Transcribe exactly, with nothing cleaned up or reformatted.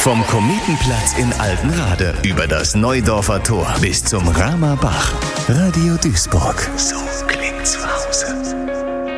Vom Kometenplatz in Altenrade über das Neudorfer Tor bis zum Ramer Bach. Radio Duisburg. So klingt zu Hause.